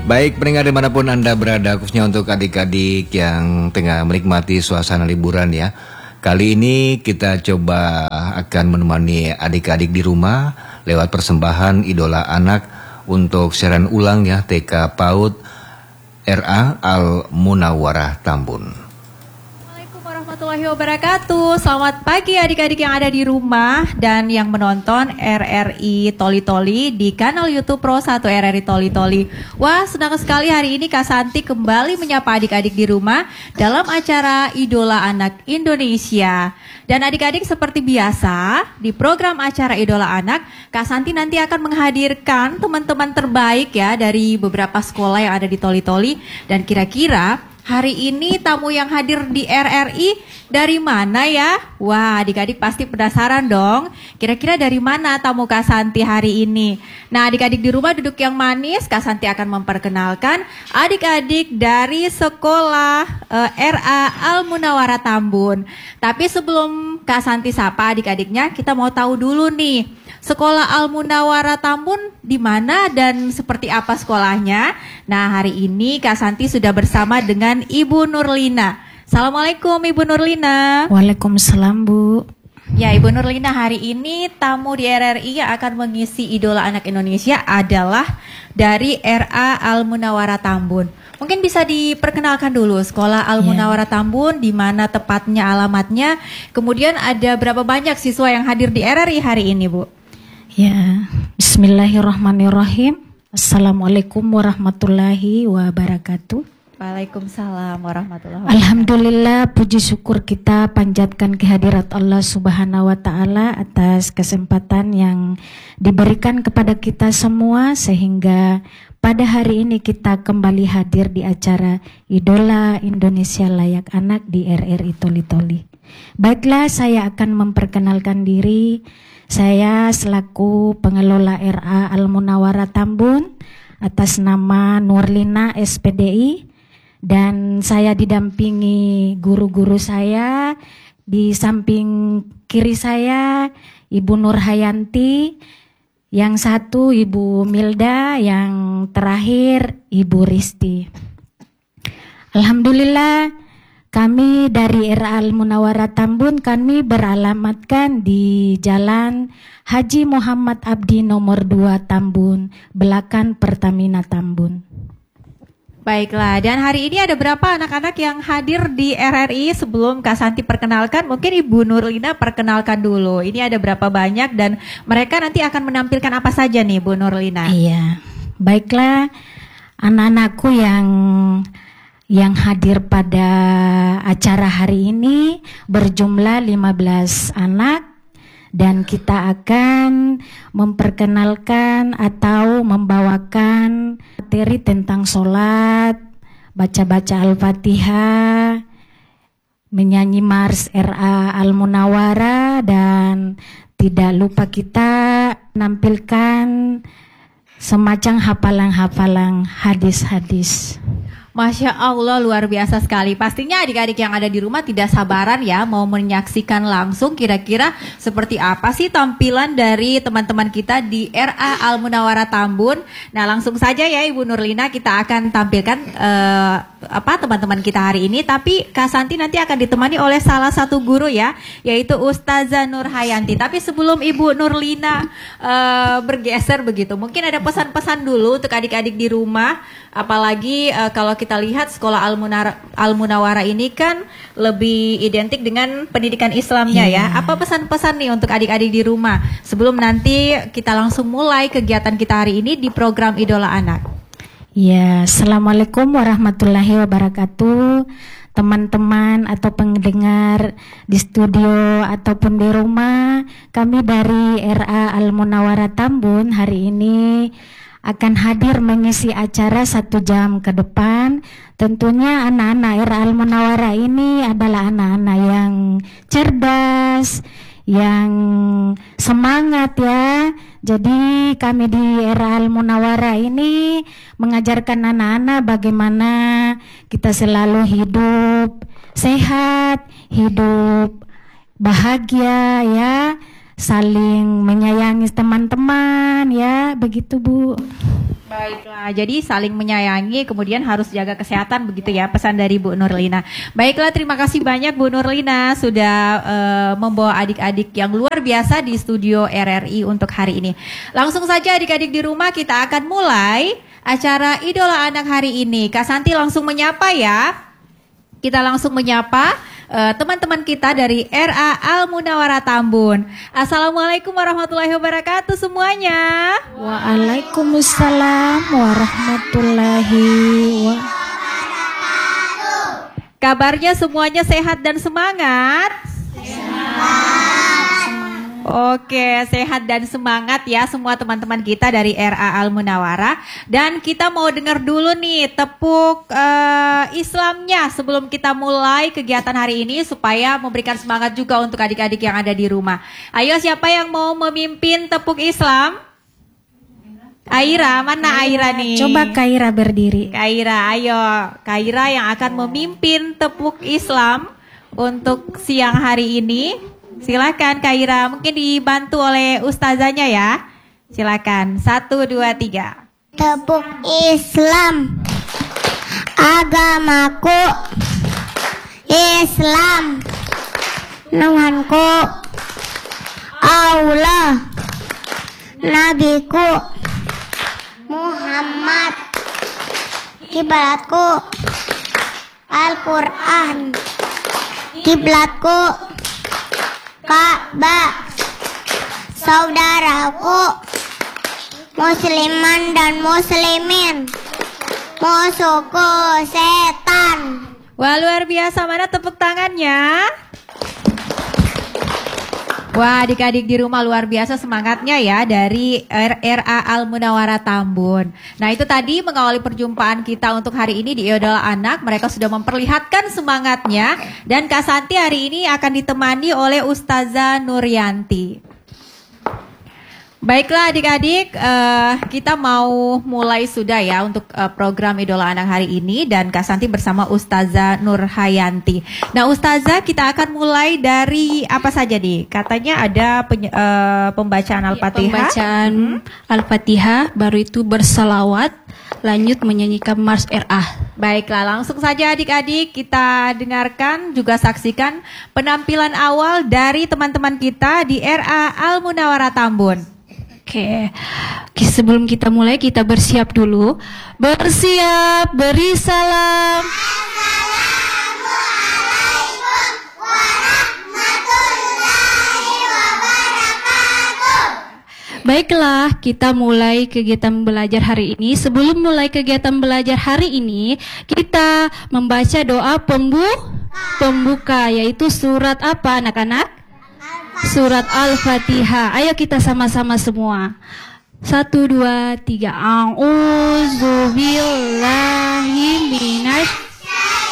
Baik, pendengar dimanapun Anda berada, khususnya untuk adik-adik yang tengah menikmati suasana liburan ya. Kali ini kita coba akan menemani adik-adik di rumah lewat persembahan Idola Anak untuk siaran ulang ya TK PAUD RA Al Munawwarah Tambun. Warahmatullahi wabarakatuh. Selamat pagi adik-adik yang ada di rumah dan yang menonton RRI Toli Toli di kanal YouTube Pro 1 RRI Toli Toli. Wah, senang sekali hari ini Kak Santi kembali menyapa adik-adik di rumah dalam acara Idola Anak Indonesia. Dan adik-adik seperti biasa di program acara Idola Anak, Kak Santi nanti akan menghadirkan teman-teman terbaik ya dari beberapa sekolah yang ada di Toli Toli. Dan kira-kira hari ini tamu yang hadir di RRI dari mana ya? Wah, adik-adik pasti penasaran dong. Kira-kira dari mana tamu Kak Santi hari ini? Nah, adik-adik di rumah duduk yang manis. Kak Santi akan memperkenalkan adik-adik dari sekolah RA Al Munawwarah Tambun. Tapi sebelum Kak Santi sapa adik-adiknya, kita mau tahu dulu nih. Sekolah Al Munawwarah Tambun di mana dan seperti apa sekolahnya? Nah, hari ini Kak Santi sudah bersama dengan Ibu Nurlina. Assalamualaikum Ibu Nurlina. Waalaikumsalam Bu. Ya, Ibu Nurlina, hari ini tamu di RRI yang akan mengisi Idola Anak Indonesia adalah dari RA Al Munawwarah Tambun. Mungkin bisa diperkenalkan dulu Sekolah Al Munawwarah Tambun, di mana tepatnya alamatnya. Kemudian ada berapa banyak siswa yang hadir di RRI hari ini, Bu? Ya, bismillahirrahmanirrahim. Assalamualaikum warahmatullahi wabarakatuh. Waalaikumsalam warahmatullahi wabarakatuh. Alhamdulillah, puji syukur kita panjatkan kehadirat Allah Subhanahu wa Ta'ala atas kesempatan yang diberikan kepada kita semua, sehingga pada hari ini kita kembali hadir di acara Idola Indonesia Layak Anak di RRI Toli Toli. Baiklah, saya akan memperkenalkan diri. Saya selaku pengelola RA Al Munawwarah Tambun atas nama Nurlina SPDI, dan saya didampingi guru-guru saya. Di samping kiri saya Ibu Nurhayanti, yang satu Ibu Milda, yang terakhir Ibu Risti. Alhamdulillah, kami dari RA Al Munawwarah Tambun, kami beralamatkan di Jalan Haji Muhammad Abdi nomor 2 Tambun, belakang Pertamina Tambun. Baiklah, dan hari ini ada berapa anak-anak yang hadir di RRI? Sebelum Kak Santi perkenalkan, mungkin Ibu Nurlina perkenalkan dulu. Ini ada berapa banyak dan mereka nanti akan menampilkan apa saja nih Bu Nurlina? Iya, baiklah, anak-anakku yang hadir pada acara hari ini berjumlah 15 anak, dan kita akan memperkenalkan atau membawakan materi tentang sholat, baca-baca Al-Fatihah, menyanyi Mars RA Al Munawwarah, dan tidak lupa kita menampilkan semacam hafalan-hafalan hadis-hadis. Masya Allah, luar biasa sekali. Pastinya adik-adik yang ada di rumah tidak sabaran ya mau menyaksikan langsung kira-kira seperti apa sih tampilan dari teman-teman kita di RA Al Munawwarah Tambun. Nah, langsung saja ya Ibu Nurlina, kita akan tampilkan teman-teman kita hari ini. Tapi Kak Santi nanti akan ditemani oleh salah satu guru ya, yaitu Ustazah Nurhayanti. Tapi sebelum Ibu Nurlina bergeser begitu, mungkin ada pesan-pesan dulu untuk adik-adik di rumah. Apalagi kalau kita lihat sekolah Al Munawwarah ini kan lebih identik dengan pendidikan Islamnya ya. Apa pesan-pesan nih untuk adik-adik di rumah sebelum nanti kita langsung mulai kegiatan kita hari ini di program Idola Anak? Ya, Assalamualaikum warahmatullahi wabarakatuh. Teman-teman atau pendengar di studio ataupun di rumah, kami dari RA Al Munawwarah Tambun hari ini akan hadir mengisi acara 1 jam ke depan. Tentunya anak-anak RA Al Munawwarah ini adalah anak-anak yang cerdas, yang semangat ya. Jadi kami di RA Al Munawwarah ini mengajarkan anak-anak bagaimana kita selalu hidup sehat, hidup bahagia ya. saling menyayangi teman-teman ya, begitu Bu. Baiklah, jadi saling menyayangi, kemudian harus jaga kesehatan, begitu ya pesan dari Bu Nurlina. Baiklah, terima kasih banyak Bu Nurlina sudah membawa adik-adik yang luar biasa di studio RRI untuk hari ini. Langsung saja adik-adik di rumah, kita akan mulai acara Idola Anak hari ini. Kak Santi langsung menyapa ya. Kita langsung menyapa teman-teman kita dari RA Al Munawwarah Tambun. Assalamualaikum warahmatullahi wabarakatuh semuanya. Waalaikumsalam warahmatullahi wabarakatuh. Kabarnya semuanya sehat dan semangat? Oke, sehat dan semangat ya semua teman-teman kita dari RA Al Munawwarah. Dan kita mau dengar dulu nih tepuk Islamnya sebelum kita mulai kegiatan hari ini supaya memberikan semangat juga untuk adik-adik yang ada di rumah. Ayo, siapa yang mau memimpin tepuk Islam? Aira, mana Aira nih? Coba Kaira berdiri. Kaira, ayo. Kaira yang akan memimpin tepuk Islam untuk siang hari ini. Silakan Kaira, mungkin dibantu oleh ustazanya ya. Silakan, 1, 2, 3. Tepuk Islam. Agamaku Islam. Nuhanku Allah. Nabiku Muhammad. Kiblatku Al-Quran. Kiblatku Ka'bah. Saudaraku musliman dan muslimin, musuhku setan. Wah, luar biasa, mana tepuk tangannya? Wah, adik-adik di rumah luar biasa semangatnya ya dari RA Al Munawwarah Tambun. Nah, itu tadi mengawali perjumpaan kita untuk hari ini di Idola Anak. Mereka sudah memperlihatkan semangatnya. Dan Kak Santi hari ini akan ditemani oleh Ustazah Nuryanti. Baiklah adik-adik, kita mau mulai sudah ya untuk program Idola Anak hari ini. Dan Kak Santi bersama Ustazah Nurhayanti. Nah Ustazah, kita akan mulai dari apa saja nih? Katanya ada pembacaan Al-Fatihah. Pembacaan Al-Fatihah, baru itu bersalawat, lanjut menyanyikan Mars RA. Baiklah, langsung saja adik-adik kita dengarkan juga saksikan penampilan awal dari teman-teman kita di RA Al Munawwarah Tambun. Oke, sebelum kita mulai kita bersiap dulu. Bersiap, beri salam. Assalamualaikum warahmatullahi wabarakatuh. Baiklah, kita mulai kegiatan belajar hari ini. Sebelum mulai kegiatan belajar hari ini, kita membaca doa pembuka, yaitu surat apa anak-anak? Surat Al-Fatihah. Ayo kita sama-sama semua. 1, 2, 3. A'udzubillahi minasy